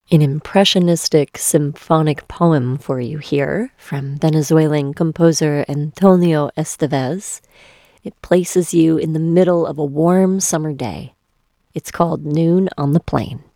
An impressionistic symphonic poem for you here from Venezuelan composer Antonio Estevez. It places you in the middle of a warm summer day. It's called Noon on the Plain.